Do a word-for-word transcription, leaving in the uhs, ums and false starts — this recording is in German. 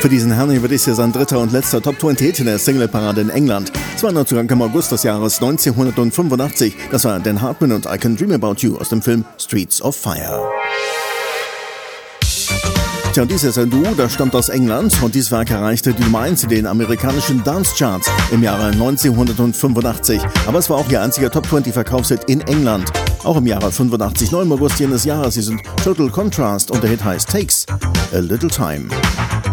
Für diesen Herrn wird es hier sein dritter und letzter Top zwanzig Hit in der Singleparade in England. Es war Neuzugang im August des Jahres neunzehnhundertfünfundachtzig. Das war Dan Hartman und I Can Dream About You aus dem Film Streets of Fire. Tja, und dies ist ein Duo, das stammt aus England und dieses Werk erreichte die Nummer eins in den amerikanischen Dance-Charts im Jahre neunzehnhundertfünfundachtzig. Aber es war auch ihr einziger Top zwanzig Verkaufshit in England. Auch im Jahre fünfundachtzig, neu im August jenes Jahres. Sie sind Total Contrast und der Hit heißt Takes a Little Time.